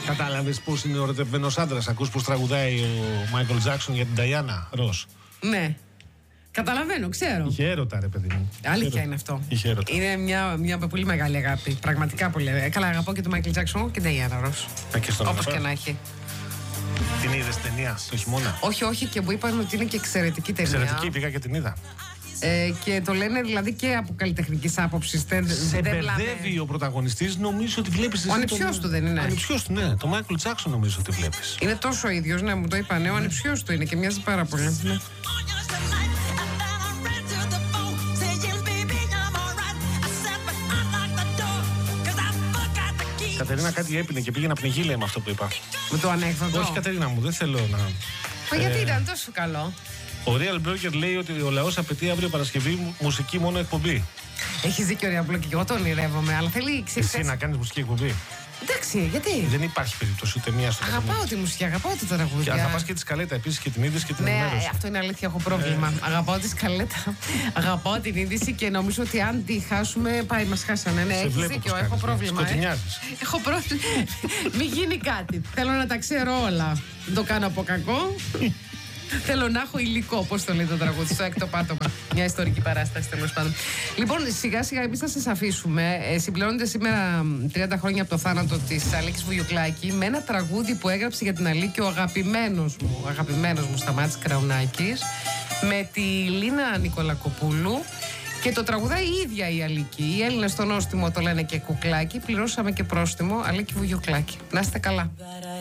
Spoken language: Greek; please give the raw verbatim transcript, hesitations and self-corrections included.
Κατάλαβες πώς είναι ο ερωτευμένος άντρας? Ακούς πως τραγουδάει ο Μάικλ Τζάκσον για την Νταϊάννα Ρος? Ναι. Καταλαβαίνω, ξέρω. Είχε έρωτα, ρε παιδί μου. Αλήθεια είναι αυτό. Είχε έρωτα. Είναι μια, μια πολύ μεγάλη αγάπη. Πραγματικά πολύ. Καλά, αγαπώ και τον Μάικλ Τζάκσον και την Νταϊάννα Ρος. Όπως και να έχει. Την είδες ταινία στο χειμώνα? Όχι, όχι, και μου είπαν ότι είναι και εξαιρετική ταινία. Εξαιρετική, πήγα και την είδα. Ε, και το λένε δηλαδή και από καλλιτεχνικής άποψης. Σε μπερδεύει ο πρωταγωνιστής, νομίζω ότι βλέπεις. Ο ανιψιός τον... του δεν είναι? Ο ανιψιός του, ναι. Το Μάικλ Τζάκσον νομίζω ότι βλέπεις. Είναι τόσο ίδιος, ναι, μου το είπαν. Ναι, ο ανιψιός του είναι και μοιάζει πάρα πολύ. Ναι. Κατερίνα, κάτι έπινε και πήγε να πνιγεί, λέει, με αυτό που είπα. Με το ανέκδοτο? Όχι, Κατερίνα μου, δεν θέλω να. Μα ε... γιατί ήταν τόσο καλό? Ο Real Burger λέει ότι ο λαός απαιτεί αύριο Παρασκευή μουσική μόνο εκπομπή. Έχεις δίκιο, Real Burger, και εγώ το ονειρεύομαι, αλλά θέλει εξής. Εσύ να κάνεις μουσική εκπομπή? Εντάξει, γιατί? Δεν υπάρχει περίπτωση ούτε μία στο Αγαπάω κόσμο. τη μουσική, αγαπάω τη τραγουδιά. Και θα πας και τη σκαλέτα επίσης και την είδηση και την ναι, ενημέρωση. Ναι, αυτό είναι αλήθεια, έχω πρόβλημα. Ε. Αγαπάω τη σκαλέτα, αγαπάω την είδηση και νομίζω ότι αν τη χάσουμε, πάει, μας χάσανε. Ναι, έχεις δίκιο, έχω πρόβλημα. Ε. Έχω πρόβλημα. Μην γίνει κάτι. Θέλω να τα ξέρω όλα. Δεν το κάνω από κακό. Θέλω να έχω υλικό, πώς το λέει το τραγούδι, στο έκτο πάτωμα. Μια ιστορική παράσταση, τέλος πάντων. Λοιπόν, σιγά σιγά εμείς θα σας αφήσουμε. Ε, συμπληρώνεται σήμερα τριάντα χρόνια από το θάνατο της Αλίκης Βουγιουκλάκη με ένα τραγούδι που έγραψε για την Αλίκη ο αγαπημένος μου, αγαπημένος μου Σταμάτης Κραουνάκης, με τη Λίνα Νικολακοπούλου. Και το τραγουδάει η ίδια η Αλίκη. Οι Έλληνες στο νόστιμο το λένε και κουκλάκι. Πληρώσαμε και πρόστιμο. Αλίκη Βουγιουκλάκη. Να είστε καλά.